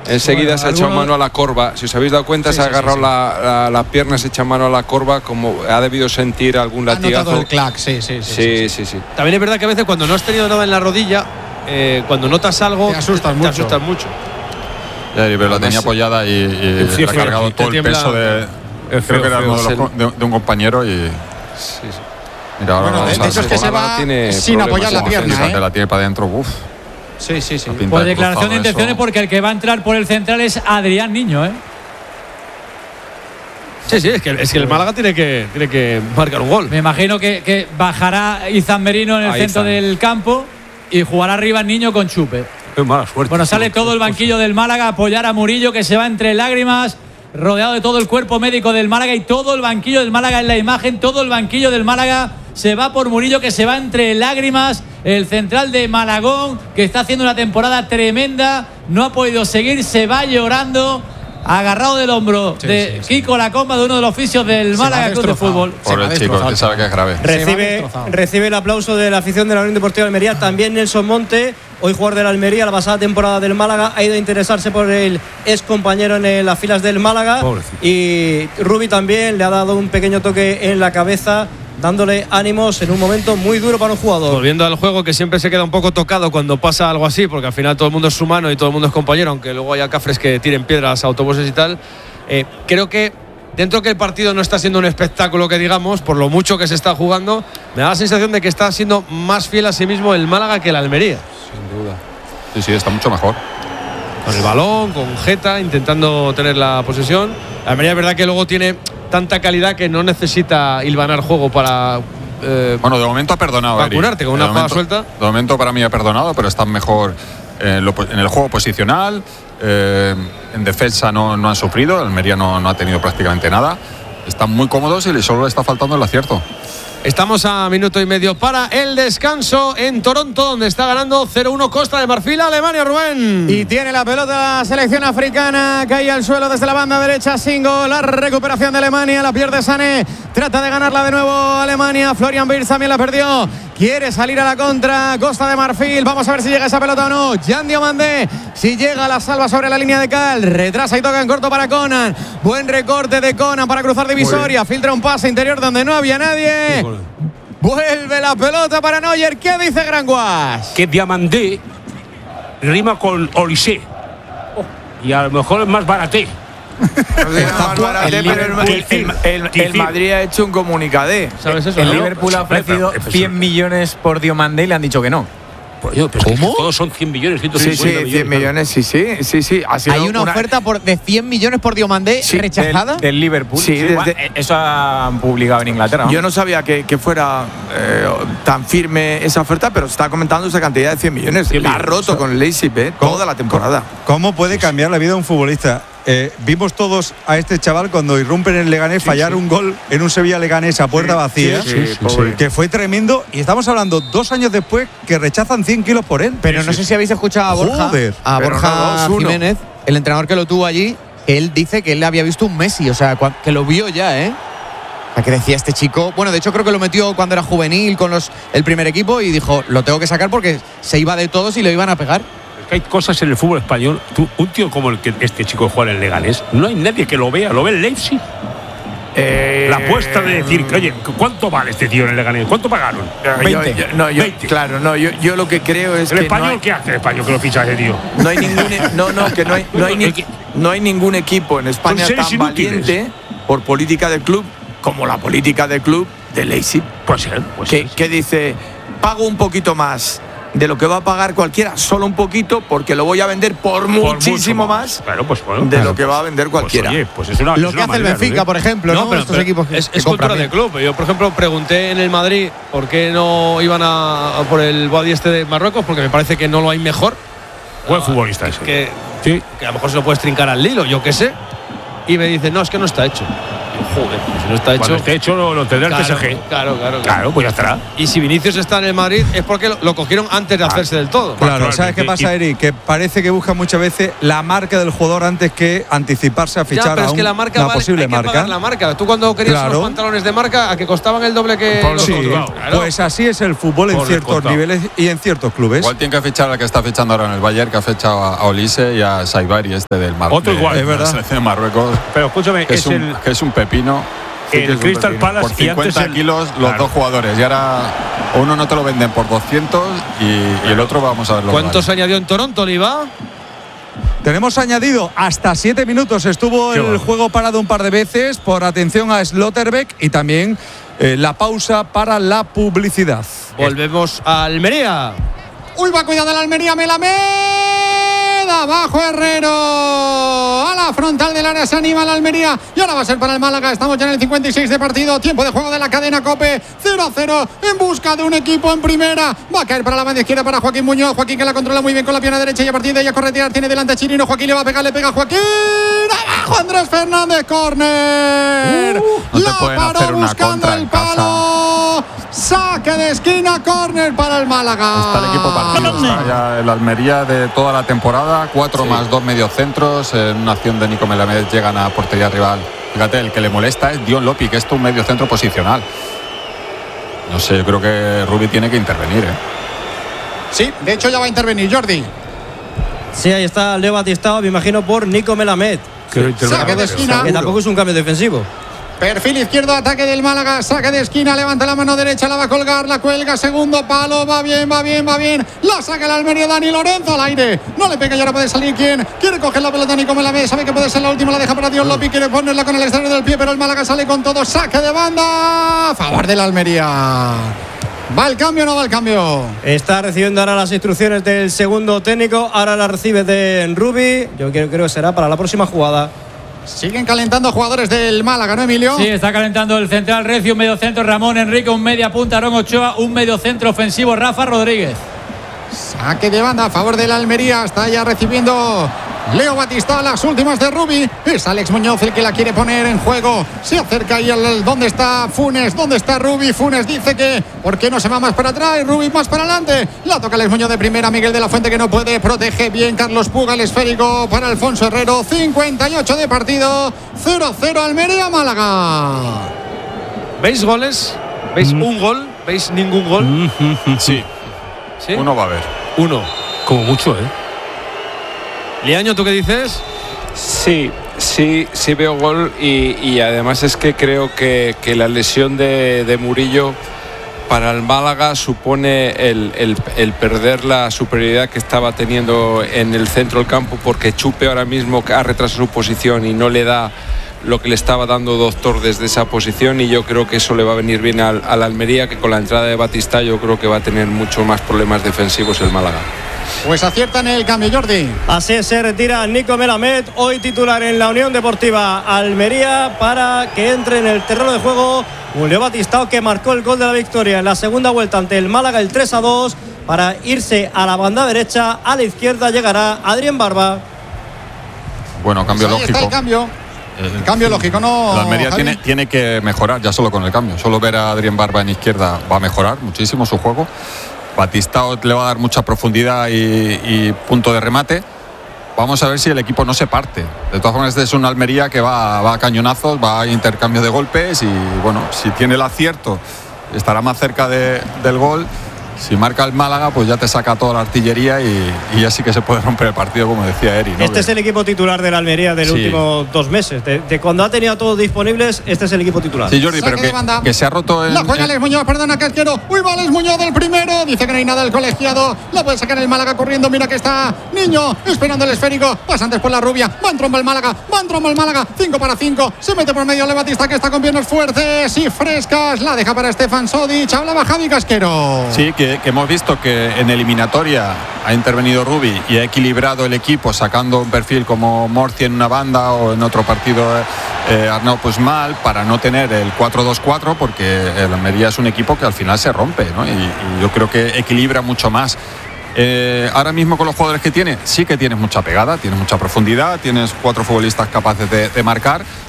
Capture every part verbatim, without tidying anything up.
Enseguida bueno, se ha echado algunos... mano a la corva. Si os habéis dado cuenta, sí, se ha sí, agarrado sí, sí. La, la, la pierna, se echa mano a la corva, como ha debido sentir algún latigazo. Ha notado el clac, sí sí sí, Sí, sí, sí, sí, sí. También es verdad que a veces cuando no has tenido nada en la rodilla, eh, cuando notas algo, Te asustas te, mucho. te asustas mucho. Ya, pero la tenía apoyada y, y Sí, le ha feo, cargado sí, te todo el tiembla. peso de. Es Creo feo, que era feo, uno de, los, de, de un compañero y. Sí, sí. Mira, ahora Bueno, vamos de a hecho es ver. que se va Tiene sin problemas, apoyar la sí, pierna, Fíjate, ¿eh? la tiene para adentro. Uf. Sí, sí, sí. La pinta Pues de declaración de cruzado intenciones eso. porque el que va a entrar por el central es Adrián Niño, ¿eh? Sí, sí, es que, es que el Málaga tiene que, tiene que marcar un gol. Me imagino que, que bajará Izan Merino en el Ahí centro está. del campo y jugará arriba el Niño con Chupe. Qué mala suerte. Bueno, sale todo el banquillo del Málaga a apoyar a Murillo, que se va entre lágrimas, rodeado de todo el cuerpo médico del Málaga, y todo el banquillo del Málaga en la imagen, todo el banquillo del Málaga se va por Murillo, que se va entre lágrimas. El central de Malagón, que está haciendo una temporada tremenda, no ha podido seguir, se va llorando, agarrado del hombro Sí, de sí, sí. Kiko Lacomba, de uno de los oficios del Se va Málaga Club de destrozado. Fútbol. Se Por va el chico, destrozado. que sabe que es grave. Se va Recibe, destrozado. recibe el aplauso de la afición de la Unión Deportiva de Almería. También Nelson Monte, hoy jugador de la Almería, la pasada temporada del Málaga, ha ido a interesarse por el ex compañero en las filas del Málaga. Pobrecito. Y Rubi también le ha dado un pequeño toque en la cabeza, dándole ánimos en un momento muy duro para un jugador. Volviendo al juego, que siempre se queda un poco tocado cuando pasa algo así, porque al final todo el mundo es humano y todo el mundo es compañero, aunque luego haya cafres que tiren piedras a autobuses y tal. Eh, creo que dentro que el partido no está siendo un espectáculo, que digamos, por lo mucho que se está jugando, me da la sensación de que está siendo más fiel a sí mismo el Málaga que el Almería. Sin duda. Sí, sí, está mucho mejor. Con el balón, con Jeta, intentando tener la posesión. La Almería es verdad que luego tiene tanta calidad que no necesita hilvanar juego para eh, Bueno, de momento ha perdonado. vacunarte con Eri. una De jugada momento- suelta. De momento para mí ha perdonado, pero están mejor en, lo- en el juego posicional. eh, en defensa no, no han sufrido. Almería no, no ha tenido prácticamente nada. Están muy cómodos y solo le está faltando el acierto. Estamos a minuto y medio para el descanso en Toronto, donde está ganando cero uno Costa de Marfil a Alemania, Rubén. Y tiene la pelota la selección africana, cae al suelo desde la banda derecha, Singo, la recuperación de Alemania, la pierde Sané, trata de ganarla de nuevo Alemania, Florian Wirtz también la perdió, quiere salir a la contra, Costa de Marfil, vamos a ver si llega esa pelota o no, Jan Diomandé, si llega la salva sobre la línea de cal, retrasa y toca en corto para Conan, buen recorte de Conan para cruzar divisoria, filtra un pase interior donde no había nadie. Vuelve la pelota para Neuer. ¿Qué dice Granguas? Que Diamandé rima con Olysée. Y a lo mejor es más baraté. El, Liverpool- el- el- el Madrid ha hecho un comunicadé. ¿Sabes eso, El no? Liverpool ha ofrecido cien millones por Diomandé y le han dicho que no. Pues yo, pero es que todos son cien millones, ciento Sí, cincuenta sí, millones. cien millones, sí, sí, sí, sí. Ha sido Hay una, oferta por, de cien millones por Diomandé Sí, rechazada. Del, del Liverpool. Sí, Sí, desde- bueno, eso han publicado en Inglaterra, ¿no? Yo no sabía que, que fuera eh, tan firme esa oferta, pero se está comentando esa cantidad de cien millones. cien La ha millones. roto con el Leipzig, ¿eh? Toda la temporada. ¿Cómo puede cambiar la vida de un futbolista? Eh, vimos todos a este chaval cuando irrumpe en el Leganés fallar un gol en un Sevilla-Leganés a puerta vacía, sí, sí, pobre. que fue tremendo, y estamos hablando dos años después que rechazan cien kilos por él. Pero no sé si habéis escuchado a Borja, Joder. a Pero Borja no, dos uno. Jiménez, el entrenador que lo tuvo allí, que él dice que él había visto un Messi, o sea, cua- que lo vio ya, ¿eh? O sea, que decía este chico, bueno, de hecho creo que lo metió cuando era juvenil con los el primer equipo y dijo, lo tengo que sacar porque se iba de todos y lo iban a pegar. Es que hay cosas en el fútbol español. Tú, un tío como el que este chico juega en el Leganés, no hay nadie que lo vea. Lo ve el Leipzig. Eh, La apuesta de decir, oye, ¿cuánto vale este tío en el Leganés? ¿Cuánto pagaron? yo- yo- no, yo- veinte. claro, no, yo, yo lo que creo es ¿El que español no hay, qué hace el español que lo ficha ese tío? no hay ningún e- no, no, que no hay, no hay, ni- no hay ningún equipo en España Son seres tan inútiles. valiente por política del club como la política del club de Leipzig, Puede ser, pues que, que dice, pago un poquito más de lo que va a pagar cualquiera, solo un poquito, porque lo voy a vender por, muchísimo más Claro, pues bueno. de claro. lo que va a vender cualquiera. Pues, oye, pues es una, Lo es que una hace el manera, Benfica, ¿eh? por ejemplo, ¿no? pero- Estos pero equipos que, es, que es cultura compran de bien. club. Yo, por ejemplo, pregunté en el Madrid por qué no iban a, a por el Boadi este de Marruecos, porque me parece que no lo hay mejor. Buen futbolista ese. Que, Sí. que a lo mejor se lo puedes trincar al Lilo, yo qué sé. Y me dice, no, es que no está hecho. joder, pues si no está hecho. Cuando esté hecho lo, lo tendrá el claro, P S G. Claro, claro, Claro, pues ya estará. Y si Vinicius está en el Madrid es porque lo, lo cogieron antes de hacerse del todo. Claro, ¿sabes qué pasa, Eri? Que parece que buscan muchas veces la marca del jugador antes que anticiparse a fichar ya, pero a es un, que la marca una vale, posible hay que marca. pagar la marca. Tú cuando querías Claro. unos pantalones de marca, a que costaban el doble que Por los Sí, otros. Claro. pues así es el fútbol en Por ciertos descontado. niveles y en ciertos clubes. Igual tiene que fichar al que está fichando ahora en el Bayern, que ha fichado a, a Olise y a Saibari, este del Marruecos. Otro igual. de Es verdad. La selección de Marruecos. Pero escúchame, Que es, es un, el. que es un pepino. Sí, el que es un Crystal pepino. Palace Por y antes cincuenta el- kilos los Claro. dos jugadores. Y ahora uno no te lo venden por doscientos y, y el otro vamos a ver lo que ¿Cuántos vale. añadió en Toronto, Oliva? Tenemos añadido hasta siete minutos. Estuvo Qué el bueno. juego parado un par de veces por atención a Slotterbeck y también eh, la pausa para la publicidad. Volvemos a Almería. Uy, va, cuidado la Almería, Melamed, abajo Herrero, a la frontal del área se anima la Almería y ahora va a ser para el Málaga. Estamos ya en el cincuenta y seis de partido, tiempo de juego de la cadena COPE, cero a cero en busca de un equipo en primera. Va a caer para la banda izquierda para Joaquín Muñoz, Joaquín que la controla muy bien con la pierna derecha y a partir de ella corretear tiene delante a Chirino. Joaquín le va a pegar, le pega a Joaquín, abajo Andrés Fernández, córner, Uh, no te la pueden paró hacer una buscando contra el en casa. palo, saque de esquina, córner para el Málaga. Está el equipo partido. Está ya el Almería de toda la temporada. Cuatro más dos mediocentros. En una acción de Nico Melamed llegan a portería rival. Fíjate, el que le molesta es Dion Lopi, que es un mediocentro posicional. No sé, yo creo que Rubi tiene que intervenir. ¿eh? Sí, de hecho ya va a intervenir Jordi. Sí, ahí está Leo Batistao, me imagino por Nico Melamed. Que lo intervenga, Saque de pero esquina. Que tampoco es un cambio defensivo. Perfil izquierdo, ataque del Málaga, saque de esquina, levanta la mano derecha, la va a colgar, la cuelga, segundo palo, va bien, va bien, va bien, la saca el Almería, Dani Lorenzo al aire, no le pega y ahora puede salir quién, quiere coger la pelota Nico Melamed, sabe que puede ser la última, la deja para Dion Lopi, quiere ponerla con el exterior del pie, pero el Málaga sale con todo, saque de banda, a favor del Almería. ¿Va el cambio o no va el cambio? Está recibiendo ahora las instrucciones del segundo técnico, ahora las recibe de Rubi, yo creo, creo que será para la próxima jugada. Siguen calentando jugadores del Málaga, ¿no, Emilio? Sí, está calentando el central Recio, un medio centro Ramón Enrique, un media punta Aarón Ochoa, un medio centro ofensivo Rafa Rodríguez. Saque de banda a favor del Almería. Está ya recibiendo Leo Batistao, las últimas de Rubi. Es Alex Muñoz el que la quiere poner en juego. Se acerca ahí al ¿dónde está Funes? ¿Dónde está Rubi? Funes dice que ¿por qué no se va más para atrás? Rubi más para adelante. La toca Alex Muñoz de primera. Miguel de la Fuente que no puede. Protege bien Carlos Puga. El esférico para Alfonso Herrero. cincuenta y ocho de partido. cero a cero Almería Málaga. ¿Veis goles? ¿Veis Mm. un gol? ¿Veis ningún gol? Mm, mm, mm. Sí, ¿Sí? uno va a haber. Uno. Como mucho, ¿eh? Liaño, ¿tú qué dices? Sí, sí, sí veo gol y, y además es que creo que, que la lesión de, de Murillo para el Málaga supone el, el, el perder la superioridad que estaba teniendo en el centro del campo, porque Chupe ahora mismo ha retrasado su posición y no le da lo que le estaba dando Doctor desde esa posición, y yo creo que eso le va a venir bien al, al Almería, que con la entrada de Batista yo creo que va a tener mucho más problemas defensivos el Málaga. Pues aciertan el cambio, Jordi. Así se retira Nico Melamed, hoy titular en la Unión Deportiva Almería, para que entre en el terreno de juego un Leo Batistao, que marcó el gol de la victoria en la segunda vuelta ante el Málaga, el tres a dos, para irse a la banda derecha. A la izquierda llegará Adrián Barba. Bueno, cambio Ahí lógico. está el cambio. El cambio lógico, ¿no? La Almería Javi? tiene, tiene que mejorar ya solo con el cambio. Solo ver a Adrián Barba en izquierda va a mejorar muchísimo su juego. Batistao le va a dar mucha profundidad y, y punto de remate. Vamos a ver si el equipo no se parte. De todas formas, este es una Almería que va, va a cañonazos, va a intercambio de golpes y bueno, si tiene el acierto estará más cerca de, del gol. Si marca el Málaga, pues ya te saca toda la artillería y, y ya sí que se puede romper el partido, como decía Eri, ¿no? Este Que- es el equipo titular de la Almería del Sí. último dos meses. De, de cuando ha tenido a todos disponibles, este es el equipo titular. Sí, Jordi, Saque pero de que, banda. que se ha roto en, La juega en- Alex Muñoz, perdona, Casquero. Uy, va Alex Muñoz del primero. Dice que no hay nada el colegiado. La puede sacar el Málaga corriendo. Mira que está Niño esperando el esférico. Pasa antes por la rubia. Va en trombo el Málaga. Va en trombo el Málaga. cinco para cinco. Se mete por medio Le Batista, que está con piernas fuertes y frescas. La deja para Stefan Sodic. Hablaba Javi Casquero. Sí, que, que hemos visto que en eliminatoria ha intervenido Rubi y ha equilibrado el equipo sacando un perfil como Morci en una banda o en otro partido eh, Arnau Puigmal para no tener el cuatro dos cuatro, porque el Almería es un equipo que al final se rompe, ¿no? y, y yo creo que equilibra mucho más. Eh, ahora mismo con los jugadores que tiene, sí que tienes mucha pegada, tienes mucha profundidad, tienes cuatro futbolistas capaces de, de marcar,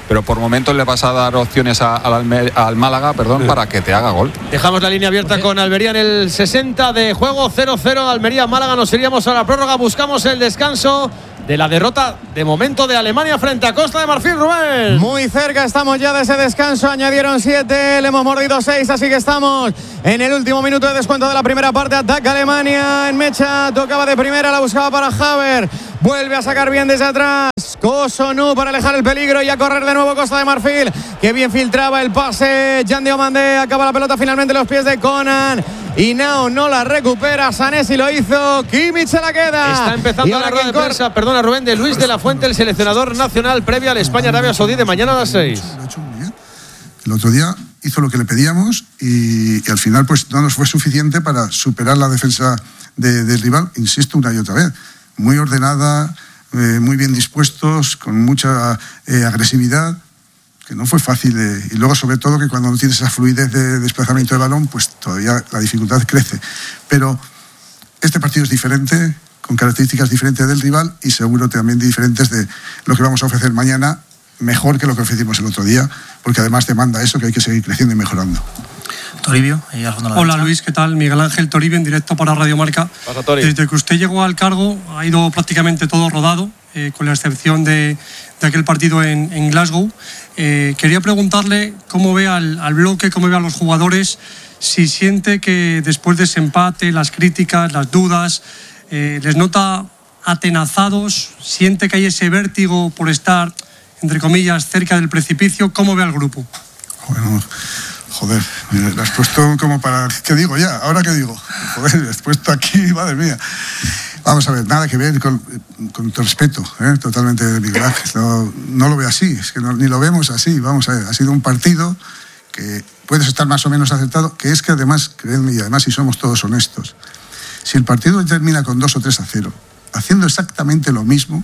pero por momentos le vas a dar opciones a, al, Almer, al Málaga, perdón, para que te haga gol. Dejamos la línea abierta con Almería en el sesenta de juego, cero cero Almería-Málaga. Nos iríamos a la prórroga, buscamos el descanso de la derrota de momento de Alemania frente a Costa de Marfil, Rubén. Muy cerca estamos ya de ese descanso, añadieron siete, le hemos mordido seis, así que estamos en el último minuto de descuento de la primera parte. Ataca Alemania en mecha, tocaba de primera, la buscaba para Haver, vuelve a sacar bien desde atrás Kosunu para alejar el peligro y a correr de nuevo Costa de Marfil, que bien filtraba el pase. Jan Diomandé, acaba la pelota finalmente en los pies de Conan y Nao no la recupera. Sanesi lo hizo, Kimmich se la queda. Está empezando la rueda de prensa, perdona Rubén, de Luis de la Fuente, el seleccionador nacional previa al España-Arabia Saudí de mañana a las seis. Lo ha hecho muy bien. El otro día hizo lo que le pedíamos y, y al final pues no nos fue suficiente para superar la defensa de, del rival, insisto una y otra vez. Muy ordenada, eh, muy bien dispuestos, con mucha eh, agresividad, que no fue fácil. De, y luego sobre todo que cuando no tienes esa fluidez de desplazamiento de balón, pues todavía la dificultad crece. Pero este partido es diferente, con características diferentes del rival y seguro también diferentes de lo que vamos a ofrecer mañana, mejor que lo que ofrecimos el otro día, porque además demanda eso, que hay que seguir creciendo y mejorando. Toribio. Hola Luis, ¿qué tal? Miguel Ángel Toribio en directo para Radio Marca. Desde que usted llegó al cargo ha ido prácticamente todo rodado, eh, con la excepción de, de aquel partido en, en Glasgow. Eh, quería preguntarle cómo ve al, al bloque, cómo ve a los jugadores, si siente que después de ese empate, las críticas, las dudas, eh, les nota atenazados, siente que hay ese vértigo por estar, entre comillas, cerca del precipicio. ¿Cómo ve al grupo? Bueno, joder, me has puesto como para... ¿Qué digo ya? ¿Ahora qué digo? Joder, me has puesto aquí, madre mía. Vamos a ver, nada que ver, con, con todo respeto, ¿eh? Totalmente, Miguel Ángel. No, no lo veo así, es que no, ni lo vemos así. Vamos a ver, ha sido un partido que puedes estar más o menos aceptado, que es que además, créanme, y además si somos todos honestos, si el partido termina con dos o tres a cero, haciendo exactamente lo mismo,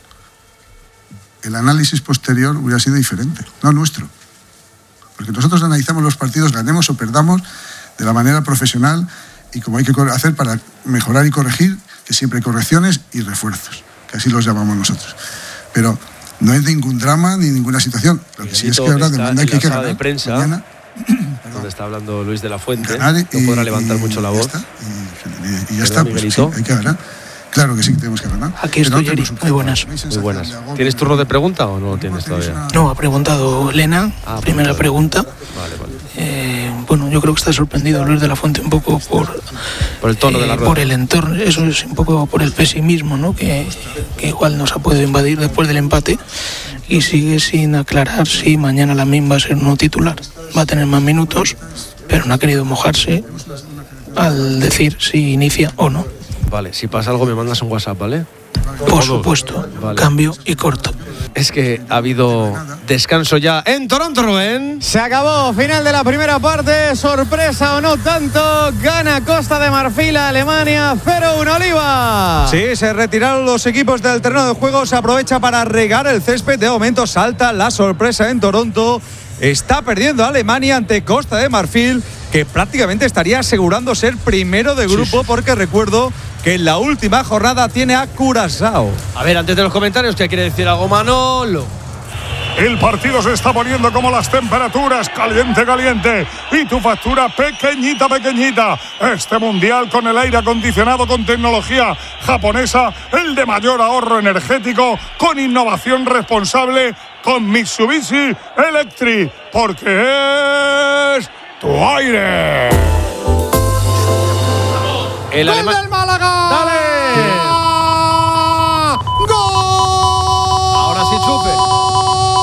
el análisis posterior hubiera sido diferente, no nuestro. Porque nosotros analizamos los partidos, ganemos o perdamos, de la manera profesional y como hay que hacer para mejorar y corregir, que siempre hay correcciones y refuerzos, que así los llamamos nosotros. Pero no es ningún drama ni ninguna situación. Lo que sí es que ahora demanda que hay que ganar. De prensa, mañana, donde está hablando Luis de la Fuente, no podrá levantar y, mucho la voz. Y, y, y ya está, pues sí, hay que ganar. Claro que sí, que tenemos que ganar. Aquí estoy, Eri. Muy buenas. Muy buenas. ¿Tienes turno de pregunta o no lo tienes todavía? No, ha preguntado Elena. Ah, primera pregunta. Vale, vale. Eh, bueno, yo creo que está sorprendido Luis de la Fuente un poco por, por el tono eh, de la rueda. Por el entorno. Eso es un poco por el pesimismo, ¿no? Que, que igual nos ha podido invadir después del empate. Y sigue sin aclarar si mañana Lamine va a ser no titular. Va a tener más minutos, pero no ha querido mojarse al decir si inicia o no. Vale, si pasa algo me mandas un WhatsApp, ¿vale? Por supuesto, vale. Cambio y corto. Es que ha habido descanso ya en Toronto, Rubén. Se acabó, final de la primera parte. Sorpresa o no tanto, gana Costa de Marfil a Alemania, cero uno Oliva. Sí, se retiraron los equipos del terreno de juego. Se aprovecha para regar el césped. De momento salta la sorpresa en Toronto. Está perdiendo Alemania ante Costa de Marfil, que prácticamente estaría asegurando ser primero de grupo, sí, sí. Porque recuerdo que en la última jornada tiene a Curazao. A ver, antes de los comentarios, ¿qué quiere decir algo Manolo? El partido se está poniendo como las temperaturas, caliente, caliente. Y tu factura pequeñita, pequeñita. Este mundial con el aire acondicionado con tecnología japonesa, el de mayor ahorro energético, con innovación responsable, con Mitsubishi Electric. Porque es tu aire. El ¡Gol del Málaga! ¡Dale!